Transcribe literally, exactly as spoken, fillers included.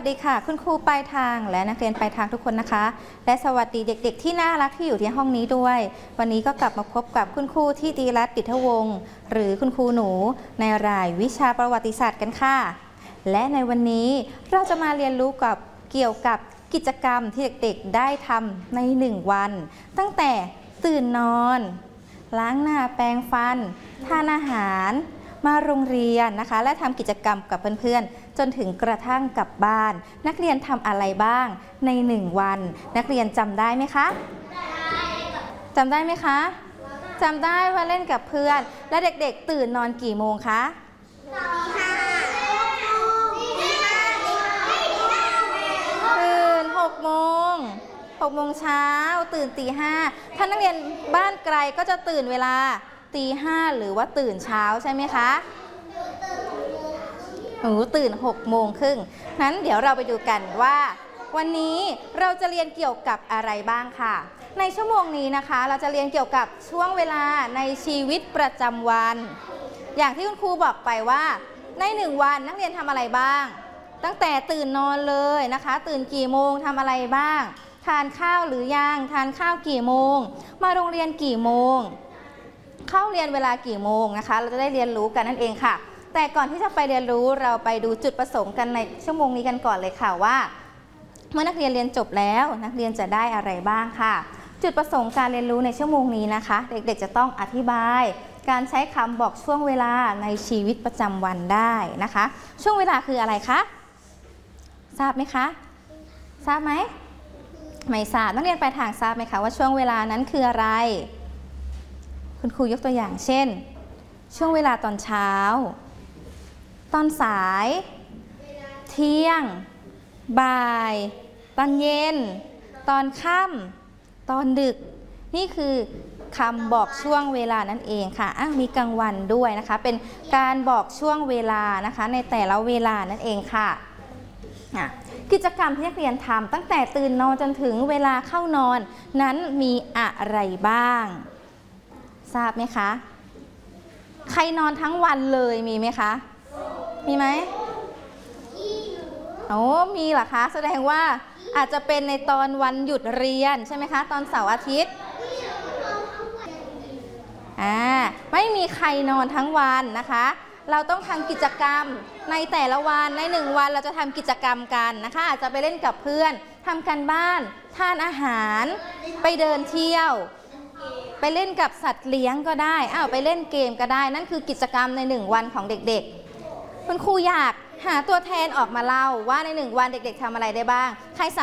ดีค่ะคุณครูปลายทางและนักเรียนปลายทางทุกคนนะคะและสวัสดีเด็กๆที่น่ารักที่อยู่ที่ห้องนี้ด้วยวันนี้ก็กลับมาพบกับคุณครูที่ดีรัตน์ดิษฐวงศ์หรือคุณครูหนูในรายวิชาประวัติศาสตร์กันค่ะและในวันนี้เราจะมาเรียนรู้กับเกี่ยวกับกิจกรรมที่เด็กๆได้ทำในหนึ่งวันตั้งแต่ตื่นนอนล้างหน้าแปรงฟันทานอาหารมาโรงเรียนนะคะและทำกิจกรรมกับเพื่อนๆจนถึงกระทั่งกลับบ้านนักเรียนทำอะไรบ้างในหนึ่งวันนักเรียนจำได้ไหมคะจำได้ไหมคะจำได้ว่าเล่นกับเพื่อนและเด็กๆตื่นนอนกี่โมงคะตื่นหกโมงหกโมงเช้าตื่นตีห้าถ้านักเรียนบ้านไกลก็จะตื่นเวลาตีห้าหรือว่าตื่นเช้าใช่ไหมคะหนูตื่นหกโมงครึ่งนั้นเดี๋ยวเราไปดูกันว่าวันนี้เราจะเรียนเกี่ยวกับอะไรบ้างค่ะในชั่วโมงนี้นะคะเราจะเรียนเกี่ยวกับช่วงเวลาในชีวิตประจำวันอย่างที่คุณครูบอกไปว่าในหนึ่งวันนักเรียนทำอะไรบ้างตั้งแต่ตื่นนอนเลยนะคะตื่นกี่โมงทำอะไรบ้างทานข้าวหรือยังทานข้าวกี่โมงมาโรงเรียนกี่โมงเข้าเรียนเวลากี่โมงนะคะเราจะได้เรียนรู้กันนั่นเองค่ะแต่ก่อนที่จะไปเรียนรู้เราไปดูจุดประสงค์กันในชั่วโมงนี้กันก่อนเลยค่ะว่าเมื่อนักเรียนเรียนจบแล้วนักเรียนจะได้อะไรบ้างค่ะจุดประสงค์การเรียนรู้ในชั่วโมงนี้นะคะเด็กๆจะต้องอธิบายการใช้คำบอกช่วงเวลาในชีวิตประจำวันได้นะคะช่วงเวลาคืออะไรคะทราบไหมคะทราบไหมไม่ทราบนักเรียนปลายทางทราบไหมคะว่าช่วงเวลานั้นคืออะไรคุณครูยกตัวอย่างเช่นช่วงเวลาตอนเช้าตอนสายเที่ยงบ่ายตอนเย็นตอนค่ำตอนดึกนี่คือคำบอกช่วงเวลานั่นเองค่ะอ้าวมีกลางวันด้วยนะคะเป็นการบอกช่วงเวลานะคะในแต่ละเวลานั่นเองค่ะกิจกรรมที่นักเรียนทำตั้งแต่ตื่นนอนจนถึงเวลาเข้านอนนั้นมีอะไรบ้างทราบไหมคะใครนอนทั้งวันเลยมีไหมคะมีไหมโอ้มีเหรอคะแสดงว่าอาจจะเป็นในตอนวันหยุดเรียนใช่ไหมคะตอนเสาร์อาทิตย์อ่าไม่มีใครนอนทั้งวันนะคะเราต้องทำกิจกรรมในแต่ละวันในหนึ่งวันเราจะทำกิจกรรมกันนะคะอาจจะไปเล่นกับเพื่อนทำการบ้านทานอาหารไปเดินเที่ยวไปเล่นกับสัตว์เลี้ยงก็ได้อ้าวไปเล่นเกมก็ได้นั่นคือกิจกรรมในหนึ่งวันของเด็กๆคุณครูอยากหาตัวแทนออกมาเล่าว่าในหนึ่งวันเด็กๆทำอะไรได้บ้างใคร